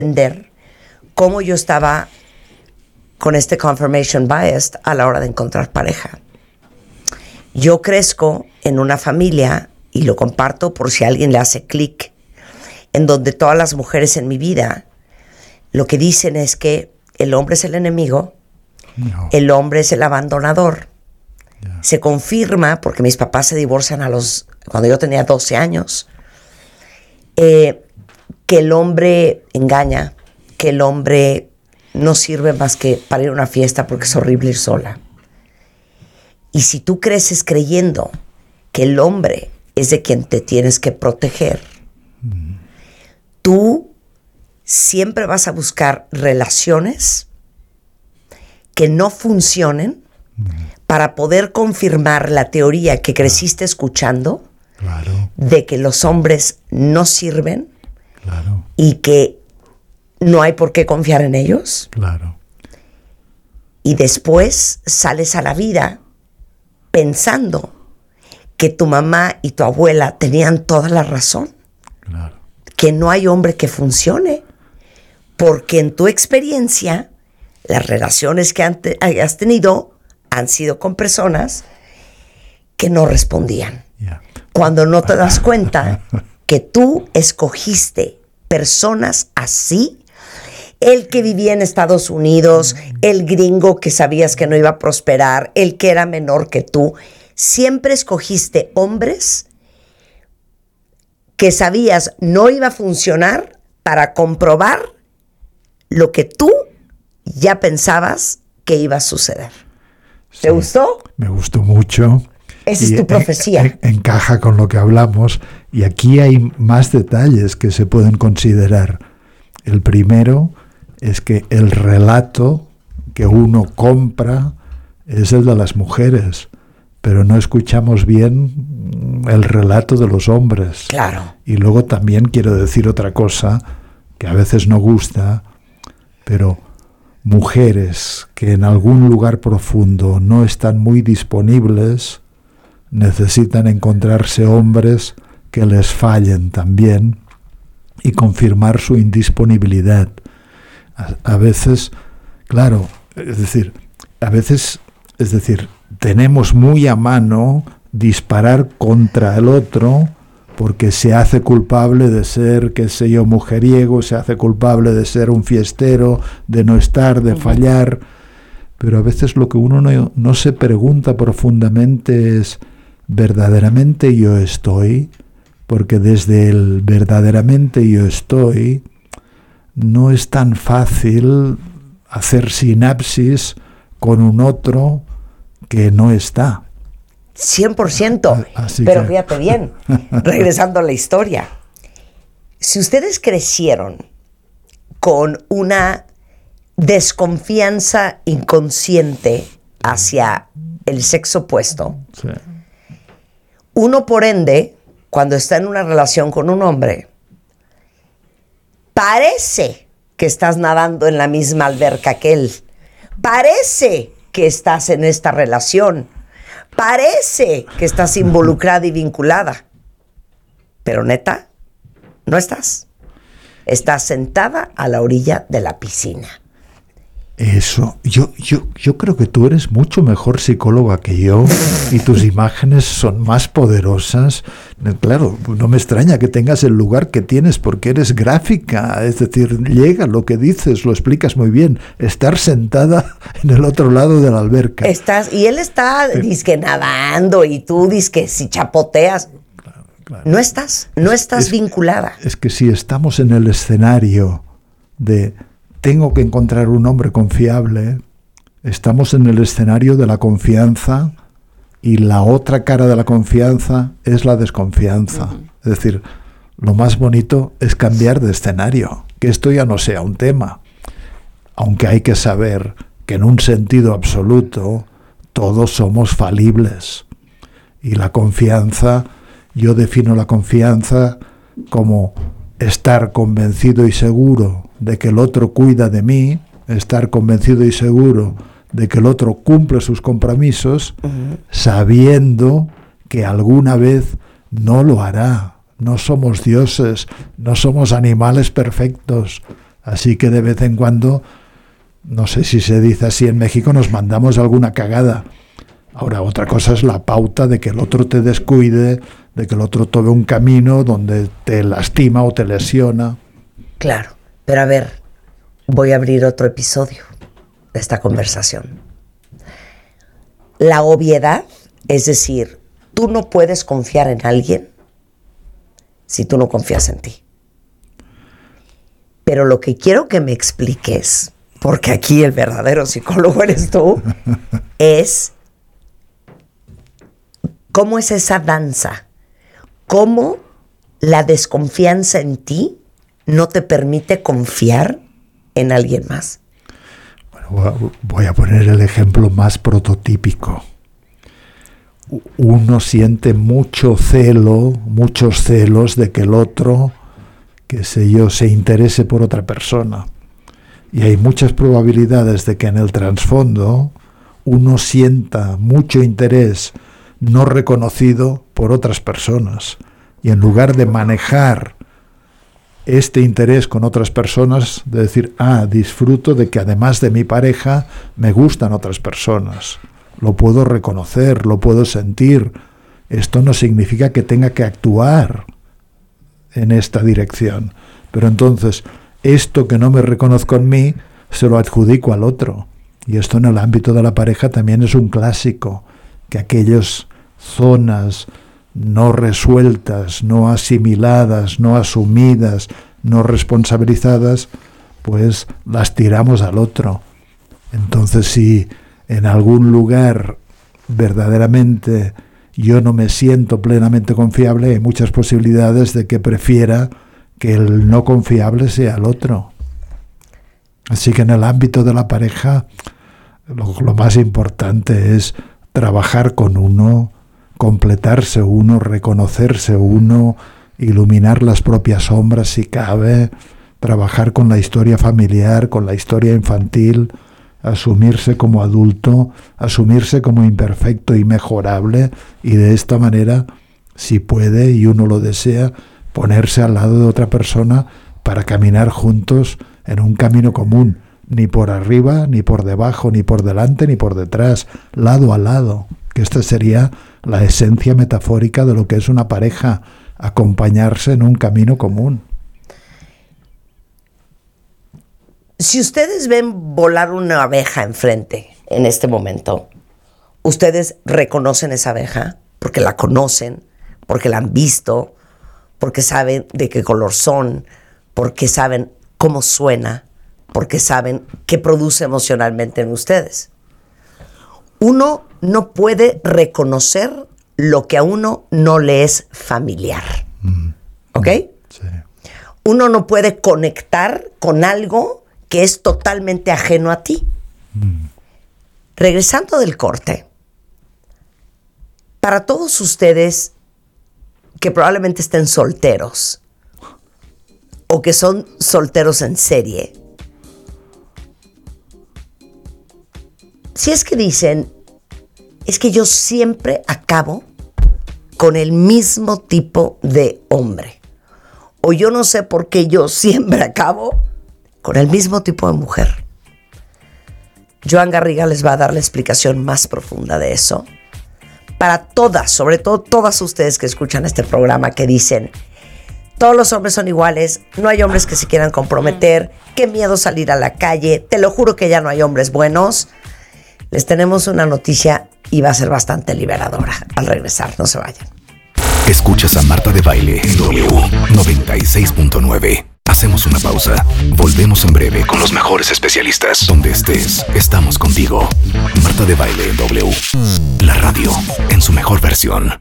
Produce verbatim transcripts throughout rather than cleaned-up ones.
entender cómo yo estaba con este confirmation bias a la hora de encontrar pareja. Yo crezco en una familia, y lo comparto por si a alguien le hace clic, en donde todas las mujeres en mi vida lo que dicen es que el hombre es el enemigo, no. El hombre es el abandonador. Yeah. Se confirma porque mis papás se divorcian a los cuando yo tenía doce años, eh, que el hombre engaña, que el hombre no sirve más que para ir a una fiesta porque es horrible ir sola. Y si tú creces creyendo que el hombre es de quien te tienes que proteger, mm. tú siempre vas a buscar relaciones que no funcionen mm. para poder confirmar la teoría que creciste escuchando, claro. de que los hombres no sirven, claro. y que no hay por qué confiar en ellos. Claro. Y después sales a la vida pensando que tu mamá y tu abuela tenían toda la razón. Claro. Que no hay hombre que funcione. Porque en tu experiencia, las relaciones que ante, hayas tenido han sido con personas que no respondían. Yeah. Cuando no te das cuenta que tú escogiste personas así, el que vivía en Estados Unidos, el gringo que sabías que no iba a prosperar, el que era menor que tú, siempre escogiste hombres que sabías no iba a funcionar para comprobar lo que tú ya pensabas que iba a suceder. ¿Te sí, gustó? Me gustó mucho. Esa es tu profecía. En, en, encaja con lo que hablamos, y aquí hay más detalles que se pueden considerar. El primero es que el relato que uno compra es el de las mujeres, pero no escuchamos bien el relato de los hombres. Claro. Y luego también quiero decir otra cosa que a veces no gusta, pero mujeres que en algún lugar profundo no están muy disponibles necesitan encontrarse hombres que les fallen también y confirmar su indisponibilidad. A, a veces, claro, es decir, a veces, es decir, tenemos muy a mano disparar contra el otro porque se hace culpable de ser, qué sé yo, mujeriego, se hace culpable de ser un fiestero, de no estar, de fallar, pero a veces lo que uno no, no se pregunta profundamente es, ¿verdaderamente yo estoy? Porque desde el verdaderamente yo estoy no es tan fácil hacer sinapsis con un otro que no está. cien por ciento. Así pero que... fíjate bien, regresando a la historia. Si ustedes crecieron con una desconfianza inconsciente hacia el sexo opuesto, sí. uno por ende, cuando está en una relación con un hombre, parece que estás nadando en la misma alberca que él. Parece que estás en esta relación. Parece que estás involucrada y vinculada. Pero neta, no estás. Estás sentada a la orilla de la piscina. Eso, yo, yo, yo creo que tú eres mucho mejor psicóloga que yo y tus imágenes son más poderosas. Claro, no me extraña que tengas el lugar que tienes porque eres gráfica, es decir, llega lo que dices, lo explicas muy bien. Estar sentada en el otro lado de la alberca. Estás, y él está Pero, disque nadando y tú disque si chapoteas. Claro, claro. No estás, no es, estás es, vinculada. Es que si estamos en el escenario de tengo que encontrar un hombre confiable, estamos en el escenario de la confianza y la otra cara de la confianza es la desconfianza. Uh-huh. Es decir, lo más bonito es cambiar de escenario, que esto ya no sea un tema, aunque hay que saber que en un sentido absoluto todos somos falibles. Y la confianza, yo defino la confianza como estar convencido y seguro de que el otro cuida de mí, estar convencido y seguro de que el otro cumple sus compromisos, uh-huh. sabiendo que alguna vez no lo hará. No somos dioses, no somos animales perfectos, Así que de vez en cuando, no sé si se dice así en México, nos mandamos alguna cagada. Ahora, otra cosa es la pauta de que el otro te descuide, de que el otro tome un camino donde te lastima o te lesiona. Claro, pero a ver, voy a abrir otro episodio de esta conversación. La obviedad, es decir, tú no puedes confiar en alguien si tú no confías en ti. Pero lo que quiero que me expliques, porque aquí el verdadero psicólogo eres tú, es cómo es esa danza, cómo la desconfianza en ti no te permite confiar en alguien más. Bueno, voy a poner el ejemplo más prototípico. Uno siente mucho celo, muchos celos de que el otro, qué sé yo, se interese por otra persona. Y hay muchas probabilidades de que en el trasfondo uno sienta mucho interés no reconocido por otras personas. Y en lugar de manejar este interés con otras personas, de decir, ah, disfruto de que además de mi pareja me gustan otras personas. Lo puedo reconocer, lo puedo sentir. Esto no significa que tenga que actuar en esta dirección. Pero entonces, esto que no me reconozco en mí, se lo adjudico al otro. Y esto en el ámbito de la pareja también es un clásico, que aquellas zonas no resueltas, no asimiladas, no asumidas, no responsabilizadas, pues las tiramos al otro. Entonces, si en algún lugar verdaderamente yo no me siento plenamente confiable, hay muchas posibilidades de que prefiera que el no confiable sea el otro. Así que en el ámbito de la pareja, lo, lo más importante es trabajar con uno, completarse uno, reconocerse uno, iluminar las propias sombras si cabe, trabajar con la historia familiar, con la historia infantil, asumirse como adulto, asumirse como imperfecto y mejorable, y de esta manera, si puede y uno lo desea, ponerse al lado de otra persona para caminar juntos en un camino común, ni por arriba, ni por debajo, ni por delante, ni por detrás, lado a lado, que esta sería la esencia metafórica de lo que es una pareja, acompañarse en un camino común. Si ustedes ven volar una abeja enfrente en este momento, ¿ustedes reconocen esa abeja? Porque la conocen, porque la han visto, porque saben de qué color son, porque saben cómo suena, porque saben qué produce emocionalmente en ustedes. Uno no puede reconocer lo que a uno no le es familiar. Mm. ¿Ok? Sí. Uno no puede conectar con algo que es totalmente ajeno a ti. Mm. Regresando del corte, para todos ustedes que probablemente estén solteros o que son solteros en serie, si es que dicen, es que yo siempre acabo con el mismo tipo de hombre, o yo no sé por qué yo siempre acabo con el mismo tipo de mujer. Joan Garriga les va a dar la explicación más profunda de eso. Para todas, sobre todo todas ustedes que escuchan este programa, que dicen, todos los hombres son iguales, no hay hombres que se quieran comprometer, qué miedo salir a la calle, te lo juro que ya no hay hombres buenos. Les tenemos una noticia y va a ser bastante liberadora. Al regresar, no se vayan. Escuchas a Marta de Baile en W noventa y seis punto nueve. Hacemos una pausa. Volvemos en breve con los mejores especialistas. Donde estés, estamos contigo. Marta de Baile en W. La radio en su mejor versión.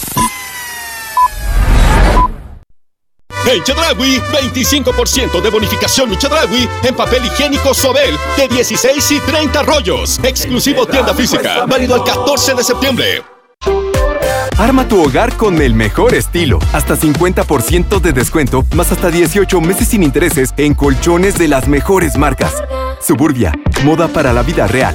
En Chedraui, veinticinco por ciento de bonificación y Chedraui en papel higiénico Sobel de dieciséis y treinta rollos. Exclusivo tienda física. Válido el catorce de septiembre. Arma tu hogar con el mejor estilo. Hasta cincuenta por ciento de descuento, más hasta dieciocho meses sin intereses en colchones de las mejores marcas. Suburbia, moda para la vida real.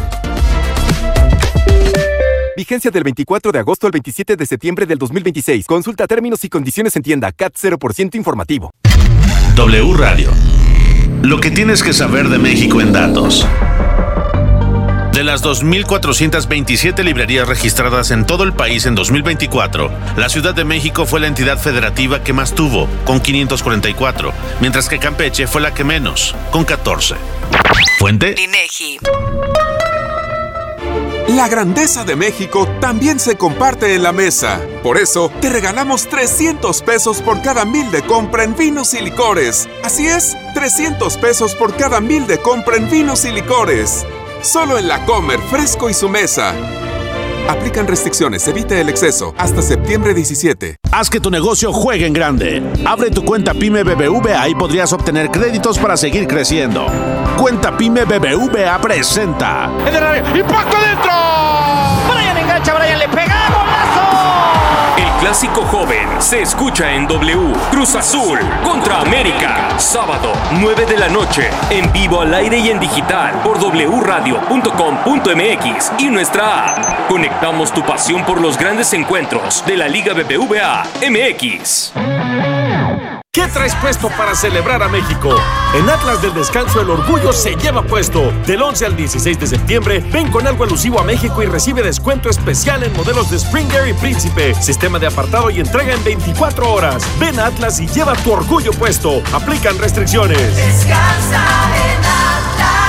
Vigencia del veinticuatro de agosto al veintisiete de septiembre del dos mil veintiséis. Consulta términos y condiciones en tienda. C A T cero por ciento informativo. W Radio Lo que tienes que saber de México en datos. De las dos mil cuatrocientas veintisiete librerías registradas en todo el país en dos mil veinticuatro, la Ciudad de México fue la entidad federativa que más tuvo, con quinientos cuarenta y cuatro, mientras que Campeche fue la que menos, con catorce. ¿Fuente? INEGI. La grandeza de México también se comparte en la mesa. Por eso, te regalamos trescientos pesos por cada mil de compra en vinos y licores. Así es, trescientos pesos por cada mil de compra en vinos y licores. Solo en La Comer, Fresco y Su Mesa. Aplican restricciones, evite el exceso. Hasta septiembre diecisiete. Haz que tu negocio juegue en grande. Abre tu cuenta PYME B B V A y podrías obtener créditos para seguir creciendo. Cuenta PYME B B V A presenta. ¡En el área! ¡Impacto adentro! Brian engancha, Brian le pega, ¡golazo! El clásico joven se escucha en W. Cruz Azul contra América. Sábado, nueve de la noche. En vivo, al aire y en digital. Por doble u radio punto com punto m x y nuestra app. Conectamos tu pasión por los grandes encuentros de la Liga B B V A M X. ¿Qué traes puesto para celebrar a México? En Atlas del Descanso el orgullo se lleva puesto. Del once al dieciséis de septiembre, ven con algo alusivo a México y recibe descuento especial en modelos de Springer y Príncipe. Sistema de apartado y entrega en veinticuatro horas. Ven a Atlas y lleva tu orgullo puesto. Aplican restricciones. Descansa en Atlas.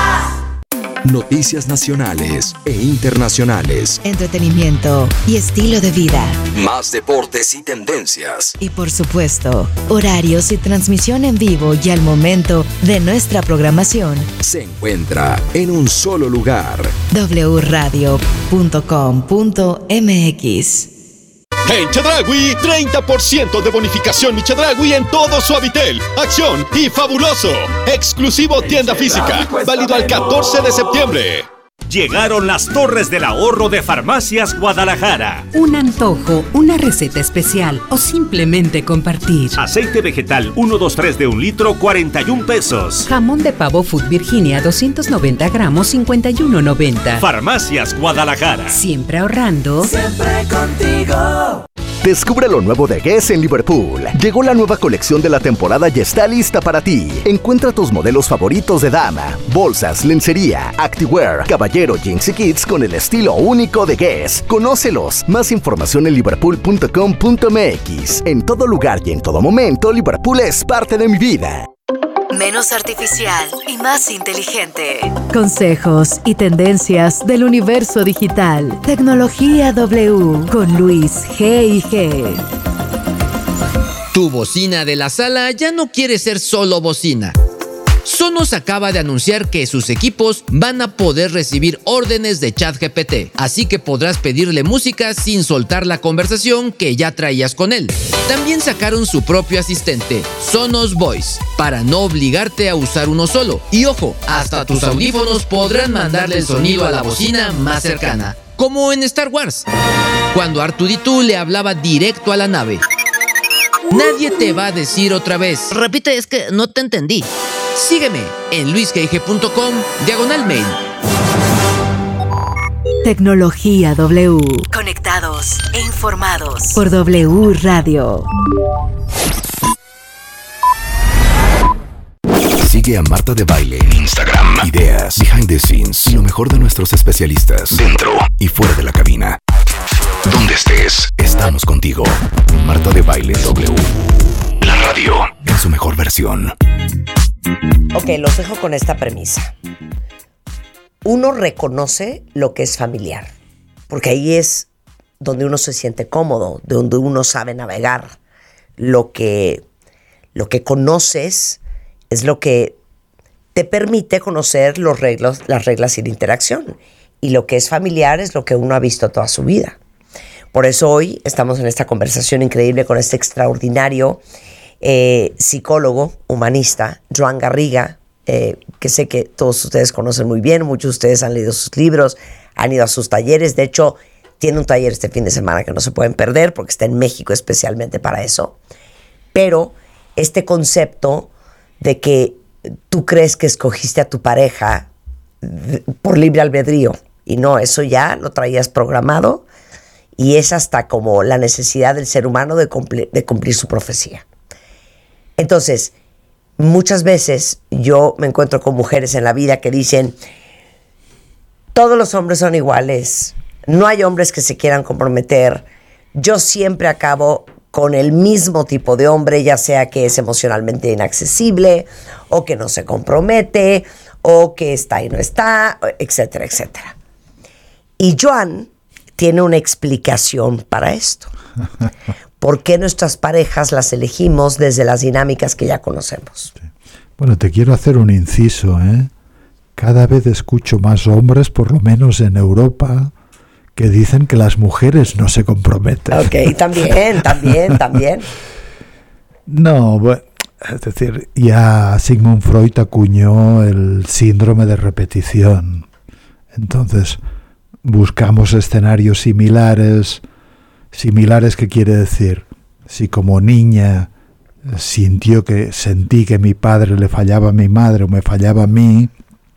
Noticias nacionales e internacionales. Entretenimiento y estilo de vida. Más deportes y tendencias. Y por supuesto, horarios y transmisión en vivo y al momento de nuestra programación. Se encuentra en un solo lugar. doble u radio punto com punto m x. En Chedraui, treinta por ciento de bonificación y Chedraui en todo Suavitel, Acción y Fabuloso. Exclusivo tienda física, válido al catorce de septiembre. Llegaron las Torres del Ahorro de Farmacias Guadalajara. Un antojo, una receta especial o simplemente compartir. Aceite vegetal uno dos tres de un litro, cuarenta y un pesos. Jamón de pavo Food Virginia, doscientos noventa gramos, cincuenta y uno noventa. Farmacias Guadalajara. Siempre ahorrando. Siempre contigo. Descubre lo nuevo de Guess en Liverpool. Llegó la nueva colección de la temporada y está lista para ti. Encuentra tus modelos favoritos de dama, bolsas, lencería, activewear, caballero, jeans y kids con el estilo único de Guess. Conócelos. Más información en liverpool punto com punto m x. En todo lugar y en todo momento, Liverpool es parte de mi vida. Menos artificial y más inteligente. Consejos y tendencias del universo digital. Tecnología W con Luis G y G. Tu bocina de la sala ya no quiere ser solo bocina. Sonos acaba de anunciar que sus equipos van a poder recibir órdenes de ChatGPT, así que podrás pedirle música sin soltar la conversación que ya traías con él. También sacaron su propio asistente, Sonos Voice, para no obligarte a usar uno solo. Y ojo, hasta tus audífonos podrán mandarle el sonido a la bocina más cercana, como en Star Wars, cuando R dos D dos le hablaba directo a la nave. Nadie te va a decir otra vez: repite, es que no te entendí. Sígueme en luis g g punto com, diagonal mail. Tecnología W. Conectados e informados. Por W Radio. Sigue a Marta de Baile en Instagram. Ideas, behind the scenes y lo mejor de nuestros especialistas dentro y fuera de la cabina. Donde estés, estamos contigo. Marta de Baile W. La radio en su mejor versión. Ok, los dejo con esta premisa. Uno reconoce lo que es familiar, porque ahí es donde uno se siente cómodo, donde uno sabe navegar. Lo que, lo que conoces es lo que te permite conocer los reglos, las reglas y la interacción. Y lo que es familiar es lo que uno ha visto toda su vida. Por eso hoy estamos en esta conversación increíble con este extraordinario eh, psicólogo, humanista, Joan Garriga, eh, que sé que todos ustedes conocen muy bien, muchos de ustedes han leído sus libros, han ido a sus talleres. De hecho, tiene un taller este fin de semana que no se pueden perder porque está en México especialmente para eso. Pero este concepto de que tú crees que escogiste a tu pareja por libre albedrío, y no, eso ya lo traías programado, y es hasta como la necesidad del ser humano de cumplir, de cumplir su profecía. Entonces, muchas veces yo me encuentro con mujeres en la vida que dicen, todos los hombres son iguales, no hay hombres que se quieran comprometer, yo siempre acabo con el mismo tipo de hombre, ya sea que es emocionalmente inaccesible, o que no se compromete, o que está y no está, etcétera, etcétera. Y Joan tiene una explicación para esto. ¿Por qué nuestras parejas las elegimos desde las dinámicas que ya conocemos? Bueno, te quiero hacer un inciso, ¿eh? Cada vez escucho más hombres, por lo menos en Europa, que dicen que las mujeres no se comprometen. Ok, también, también, también. No, bueno, es decir, ya Sigmund Freud acuñó el síndrome de repetición. Entonces, buscamos escenarios similares. Similares, ¿qué quiere decir? Si como niña sintió que, sentí que mi padre le fallaba a mi madre o me fallaba a mí,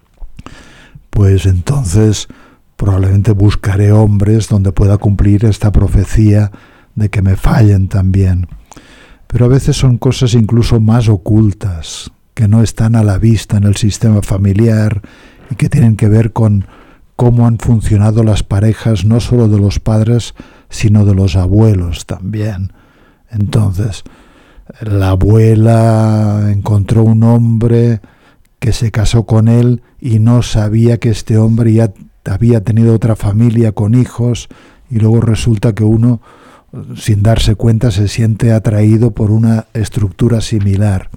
pues entonces probablemente buscaré hombres donde pueda cumplir esta profecía de que me fallen también. Pero a veces son cosas incluso más ocultas, que no están a la vista en el sistema familiar y que tienen que ver con cómo han funcionado las parejas, no solo de los padres, sino de los abuelos también. Entonces, la abuela encontró un hombre que se casó con él y no sabía que este hombre ya había tenido otra familia con hijos, y luego resulta que uno, sin darse cuenta, se siente atraído por una estructura similar.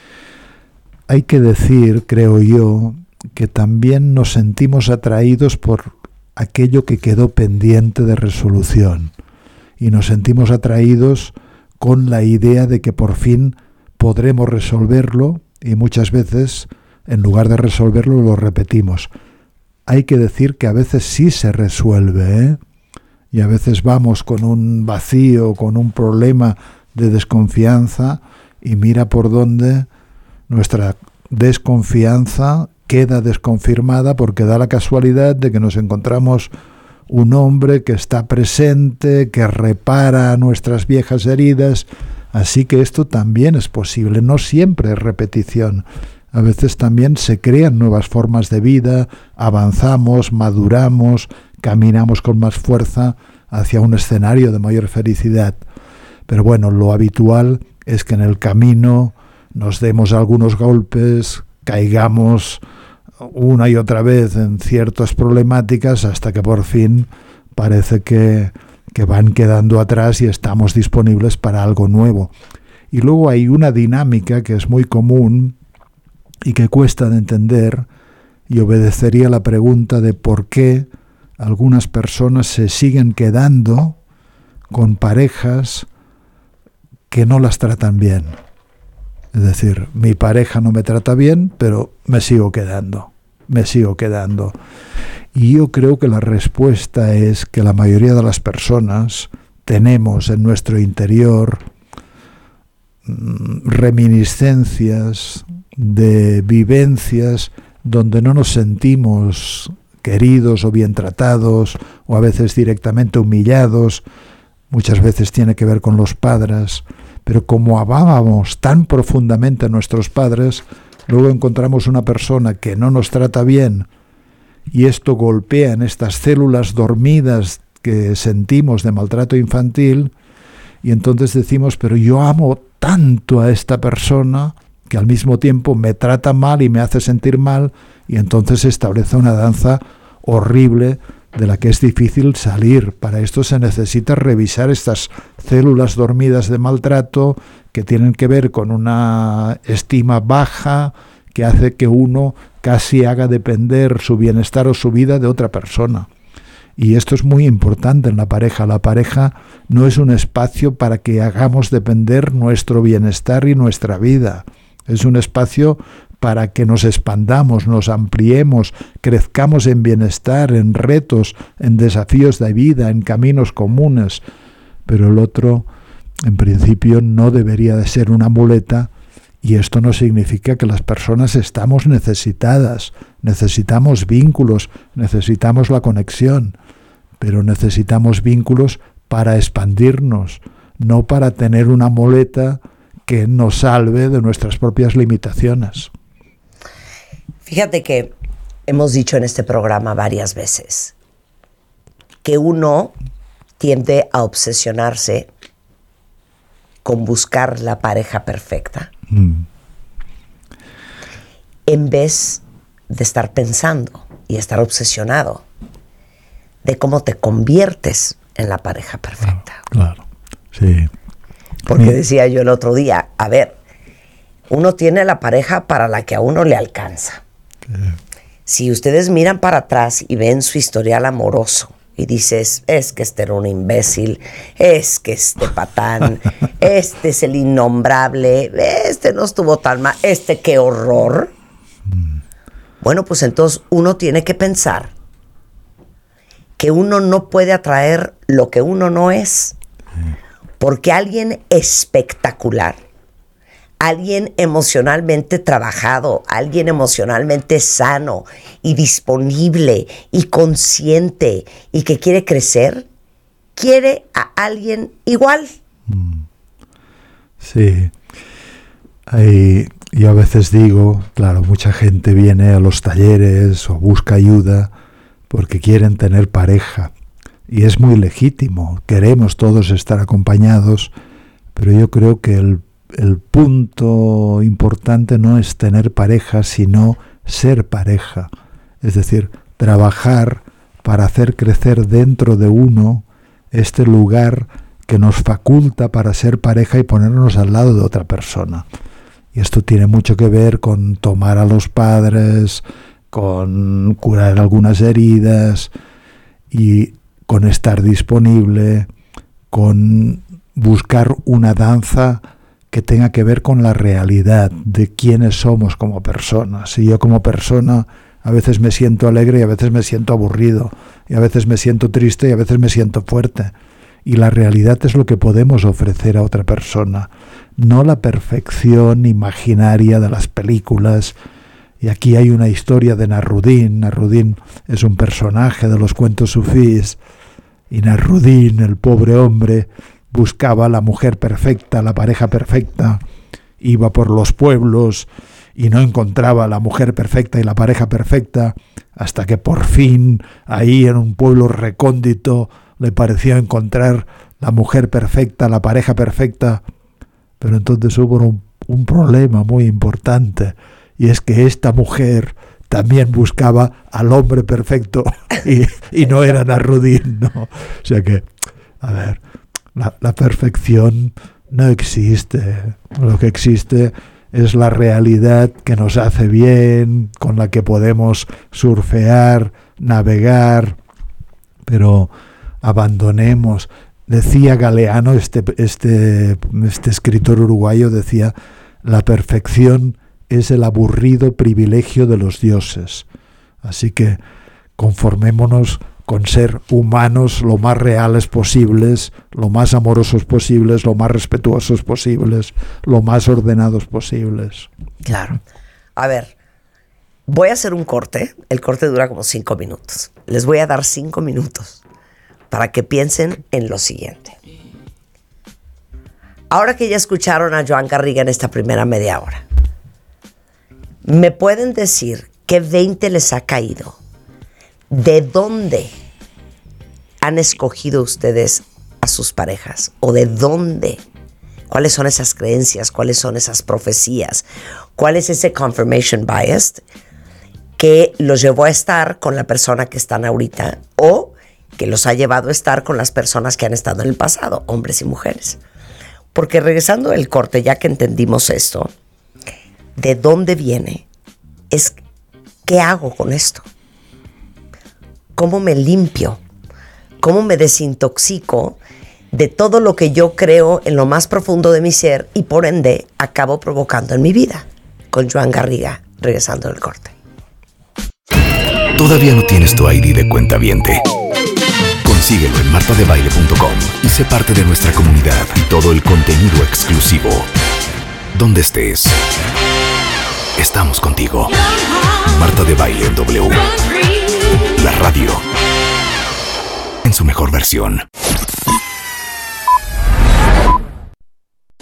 Hay que decir, creo yo, que también nos sentimos atraídos por aquello que quedó pendiente de resolución, y nos sentimos atraídos con la idea de que por fin podremos resolverlo, y muchas veces, en lugar de resolverlo, lo repetimos. Hay que decir que a veces sí se resuelve, ¿eh? Y a veces vamos con un vacío, con un problema de desconfianza, y mira por dónde nuestra desconfianza queda desconfirmada, porque da la casualidad de que nos encontramos un hombre que está presente, que repara nuestras viejas heridas. Así que esto también es posible, no siempre es repetición. A veces también se crean nuevas formas de vida, avanzamos, maduramos, caminamos con más fuerza hacia un escenario de mayor felicidad. Pero bueno, lo habitual es que en el camino nos demos algunos golpes, caigamos una y otra vez en ciertas problemáticas hasta que por fin parece que, que van quedando atrás y estamos disponibles para algo nuevo. Y luego hay una dinámica que es muy común y que cuesta de entender, y obedecería la pregunta de por qué algunas personas se siguen quedando con parejas que no las tratan bien. Es decir, mi pareja no me trata bien, pero me sigo quedando, me sigo quedando. Y yo creo que la respuesta es que la mayoría de las personas tenemos en nuestro interior mmm, reminiscencias de vivencias donde no nos sentimos queridos o bien tratados, o a veces directamente humillados. Muchas veces tiene que ver con los padres, pero como amábamos tan profundamente a nuestros padres, luego encontramos una persona que no nos trata bien, y esto golpea en estas células dormidas que sentimos de maltrato infantil, y entonces decimos, pero yo amo tanto a esta persona que al mismo tiempo me trata mal y me hace sentir mal, y entonces se establece una danza horrible de la que es difícil salir. Para esto se necesita revisar estas células dormidas de maltrato que tienen que ver con una estima baja que hace que uno casi haga depender su bienestar o su vida de otra persona. Y esto es muy importante en la pareja. La pareja no es un espacio para que hagamos depender nuestro bienestar y nuestra vida. Es un espacio para que nos expandamos, nos ampliemos, crezcamos en bienestar, en retos, en desafíos de vida, en caminos comunes. Pero el otro, en principio, no debería de ser una muleta, y esto no significa que las personas estamos necesitadas. Necesitamos vínculos, necesitamos la conexión, pero necesitamos vínculos para expandirnos, no para tener una muleta que nos salve de nuestras propias limitaciones. Fíjate que hemos dicho en este programa varias veces que uno tiende a obsesionarse con buscar la pareja perfecta mm. en vez de estar pensando y estar obsesionado de cómo te conviertes en la pareja perfecta. Claro, claro. Sí. Porque decía yo el otro día, a ver, uno tiene la pareja para la que a uno le alcanza. Sí. Si ustedes miran para atrás y ven su historial amoroso y dices, es que este era un imbécil, es que este patán, este es el innombrable, este no estuvo tan mal, este qué horror. Mm. Bueno, pues entonces uno tiene que pensar que uno no puede atraer lo que uno no es. Porque alguien espectacular, alguien emocionalmente trabajado, alguien emocionalmente sano y disponible y consciente y que quiere crecer, quiere a alguien igual. Sí. Hay, yo a veces digo, claro, mucha gente viene a los talleres o busca ayuda porque quieren tener pareja. Y es muy legítimo, queremos todos estar acompañados, pero yo creo que el, el punto importante no es tener pareja, sino ser pareja. Es decir, trabajar para hacer crecer dentro de uno este lugar que nos faculta para ser pareja y ponernos al lado de otra persona. Y esto tiene mucho que ver con tomar a los padres, con curar algunas heridas y con estar disponible, con buscar una danza que tenga que ver con la realidad de quiénes somos como personas. Y yo como persona a veces me siento alegre y a veces me siento aburrido, y a veces me siento triste y a veces me siento fuerte. Y la realidad es lo que podemos ofrecer a otra persona, no la perfección imaginaria de las películas. Y aquí hay una historia de Nasruddin. Nasruddin es un personaje de los cuentos sufís. Y Nasruddin, el pobre hombre, buscaba la mujer perfecta, la pareja perfecta. Iba por los pueblos y no encontraba la mujer perfecta y la pareja perfecta, hasta que por fin, ahí en un pueblo recóndito, le pareció encontrar la mujer perfecta, la pareja perfecta. Pero entonces hubo un, un problema muy importante. Y es que esta mujer también buscaba al hombre perfecto y, y no era Nasruddin, ¿no? O sea que, a ver, la, la perfección no existe. Lo que existe es la realidad que nos hace bien, con la que podemos surfear, navegar, pero abandonemos. Decía Galeano, este, este, este escritor uruguayo, decía, la perfección es el aburrido privilegio de los dioses. Así que conformémonos con ser humanos lo más reales posibles, lo más amorosos posibles, lo más respetuosos posibles, lo más ordenados posibles. Claro. A ver, voy a hacer un corte. El corte dura como cinco minutos. Les voy a dar cinco minutos para que piensen en lo siguiente. Ahora que ya escucharon a Joan Garriga en esta primera media hora, ¿me pueden decir qué veinte les ha caído? ¿De dónde han escogido ustedes a sus parejas? ¿O de dónde? ¿Cuáles son esas creencias? ¿Cuáles son esas profecías? ¿Cuál es ese confirmation bias que los llevó a estar con la persona que están ahorita o que los ha llevado a estar con las personas que han estado en el pasado, hombres y mujeres? Porque regresando del corte, ya que entendimos esto, ¿de dónde viene? Es, ¿qué hago con esto? ¿Cómo me limpio? ¿Cómo me desintoxico de todo lo que yo creo en lo más profundo de mi ser y por ende acabo provocando en mi vida? Con Joan Garriga, regresando del corte. ¿Todavía no tienes tu I D de cuentaviente? Consíguelo en marta de baile punto com y sé parte de nuestra comunidad y todo el contenido exclusivo. Donde estés, estamos contigo. Marta de Baile en W. La radio en su mejor versión.